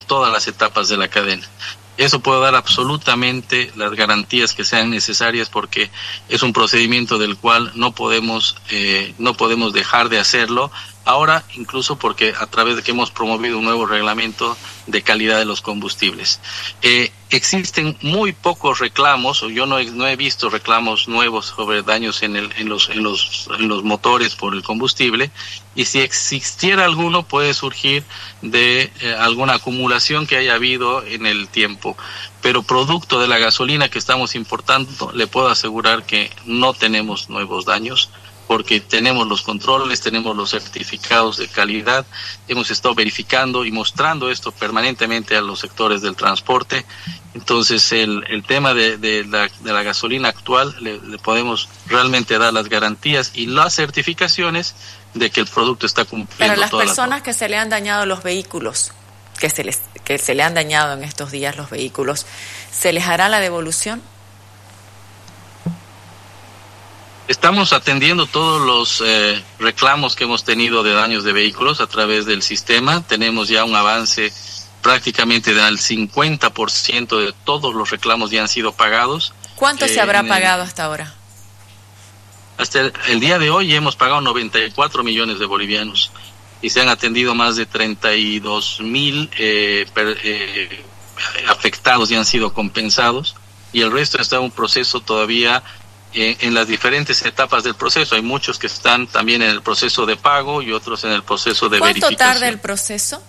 todas las etapas de la cadena. Eso puede dar absolutamente las garantías que sean necesarias, porque es un procedimiento del cual no podemos dejar de hacerlo. Ahora, incluso porque a través de que hemos promovido un nuevo reglamento de calidad de los combustibles. Existen muy pocos reclamos, o yo no he visto reclamos nuevos sobre daños en los motores por el combustible, y si existiera alguno puede surgir de alguna acumulación que haya habido en el tiempo. Pero producto de la gasolina que estamos importando, le puedo asegurar que no tenemos nuevos daños, porque tenemos los controles, tenemos los certificados de calidad, hemos estado verificando y mostrando esto permanentemente a los sectores del transporte. Entonces el tema de la gasolina actual le podemos realmente dar las garantías y las certificaciones de que el producto está cumpliendo. Pero las personas que se le han dañado los vehículos, que se le han dañado en estos días los vehículos, ¿se les hará la devolución? Estamos atendiendo todos los reclamos que hemos tenido de daños de vehículos a través del sistema. Tenemos ya un avance prácticamente del 50% de todos los reclamos ya han sido pagados. ¿Cuánto se habrá pagado hasta ahora? Hasta el día de hoy hemos pagado 94 millones de bolivianos y se han atendido más de 32,000 afectados y han sido compensados, y el resto está en un proceso todavía en las diferentes etapas del proceso. Hay muchos que están también en el proceso de pago y otros en el proceso de verificación. ¿Cuánto tarda el proceso?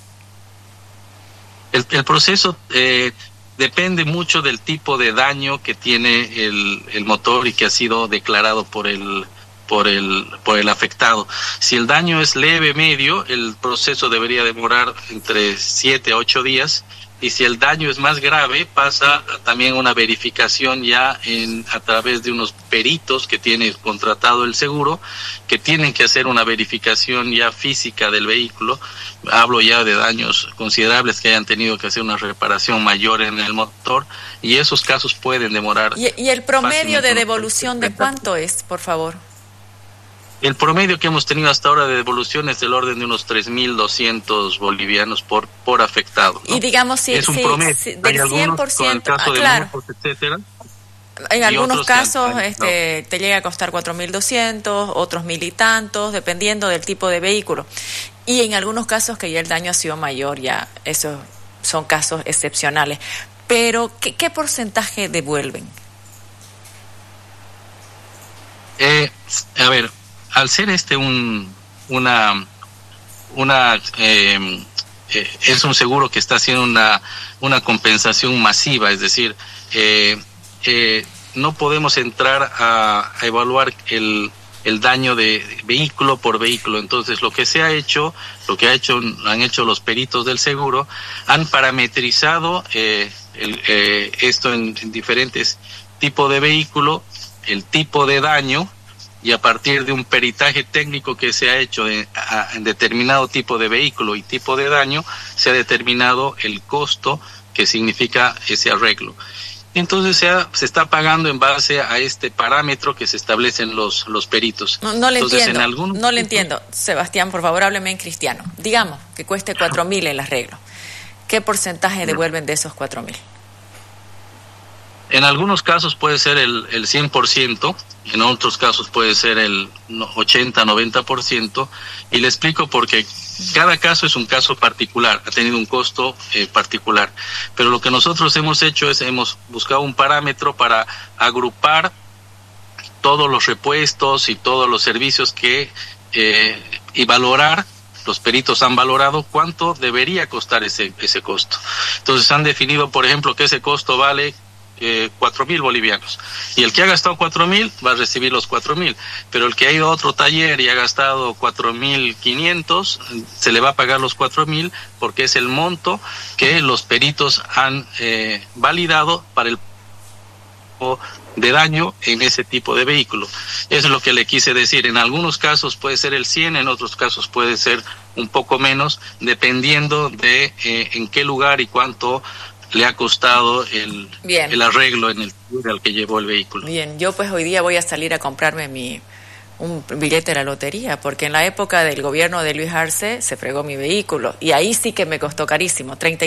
El proceso depende mucho del tipo de daño que tiene el motor y que ha sido declarado por el afectado. Si el daño es leve, medio, el proceso debería demorar entre 7 a 8 días. Y si el daño es más grave, pasa también una verificación ya a través de unos peritos que tiene contratado el seguro, que tienen que hacer una verificación ya física del vehículo. Hablo ya de daños considerables que hayan tenido que hacer una reparación mayor en el motor, y esos casos pueden demorar. ¿Y el promedio de devolución de cuánto es, por favor? El promedio que hemos tenido hasta ahora de devolución es del orden de unos 3.200 bolivianos por afectado, ¿no? Y digamos, si es un promedio. Del 100%, claro. Motos, etcétera. En algunos casos te llega a costar 4.200, otros 1.000 y tantos, dependiendo del tipo de vehículo. Y en algunos casos que ya el daño ha sido mayor, ya esos son casos excepcionales. Pero, ¿qué porcentaje devuelven? A ver, al ser es un seguro que está haciendo una compensación masiva, es decir, no podemos entrar a evaluar el daño de vehículo por vehículo. Entonces lo que han hecho los peritos del seguro, han parametrizado esto en diferentes tipos de vehículo, el tipo de daño, y a partir de un peritaje técnico que se ha hecho en determinado tipo de vehículo y tipo de daño, se ha determinado el costo que significa ese arreglo. Entonces se está pagando en base a este parámetro que se establecen los peritos. No le entiendo. Sebastián, por favor, hábleme en cristiano. Digamos que cueste 4.000 el arreglo. ¿Qué porcentaje devuelven de esos 4.000? En algunos casos puede ser el 100%, en otros casos puede ser el 80-90%, y le explico porque cada caso es un caso particular, ha tenido un costo particular. Pero lo que nosotros hemos hecho es, hemos buscado un parámetro para agrupar todos los repuestos y todos los servicios y valorar. Los peritos han valorado cuánto debería costar ese costo. Entonces han definido, por ejemplo, que ese costo vale 4.000 bolivianos, y el que ha gastado 4.000 va a recibir los 4.000, pero el que ha ido a otro taller y ha gastado 4.500 se le va a pagar los 4.000, porque es el monto que los peritos han validado para el de daño en ese tipo de vehículo. Eso es lo que le quise decir. En algunos casos puede ser el 100, en otros casos puede ser un poco menos, dependiendo de en qué lugar y cuánto le ha costado el arreglo en el al que llevó el vehículo. Bien, yo pues hoy día voy a salir a comprarme un billete de la lotería, porque en la época del gobierno de Luis Arce se fregó mi vehículo, y ahí sí que me costó carísimo,